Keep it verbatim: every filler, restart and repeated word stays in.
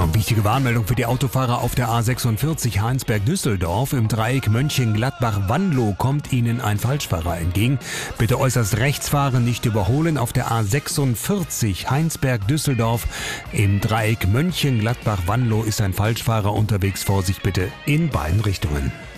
Wichtige Warnmeldung für die Autofahrer auf der A sechsundvierzig Heinsberg-Düsseldorf. Im Dreieck Mönchengladbach-Wanlo kommt Ihnen ein Falschfahrer entgegen. Bitte äußerst rechts fahren, nicht überholen. Auf der A sechsundvierzig Heinsberg-Düsseldorf im Dreieck Mönchengladbach-Wanlo ist ein Falschfahrer unterwegs. Vorsicht bitte in beiden Richtungen.